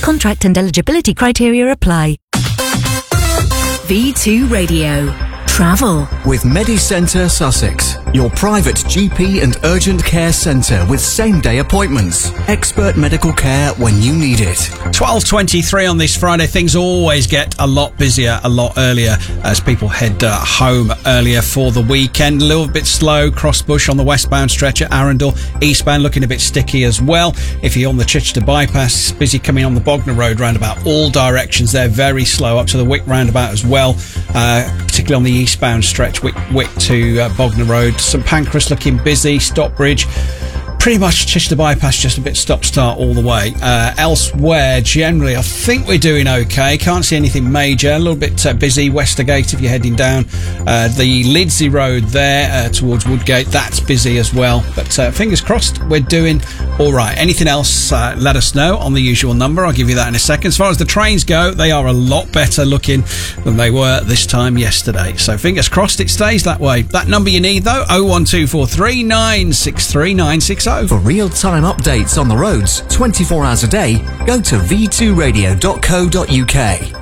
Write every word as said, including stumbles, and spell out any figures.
Contract and eligibility criteria apply. V two Radio. Travel. With MediCentre Sussex, your private G P and urgent care centre with same-day appointments. Expert medical care when you need it. twelve twenty-three on this Friday. Things always get a lot busier, a lot earlier as people head uh, home earlier for the weekend. A little bit slow, Crossbush on the westbound stretch at Arundel. Eastbound looking a bit sticky as well. If you're on the Chichester bypass, busy coming on the Bognor Road roundabout. All directions there, very slow up to the Wick roundabout as well, uh, particularly on the eastbound stretch, Wick, Wick to uh, Bognor Road. St Pancras looking busy, Stockbridge. Pretty much Chichester bypass just a bit stop-start all the way. Uh, elsewhere, generally, I think we're doing okay. Can't see anything major. A little bit uh, busy. Westergate, if you're heading down. Uh, the Lidsey Road there uh, towards Woodgate, that's busy as well. But uh, fingers crossed, we're doing all right. Anything else, uh, let us know on the usual number. I'll give you that in a second. As far as the trains go, they are a lot better looking than they were this time yesterday. So fingers crossed it stays that way. That number you need, though, oh one two four three nine six three nine six oh. For real-time updates on the roads, twenty-four hours a day, go to v two radio dot co dot uk.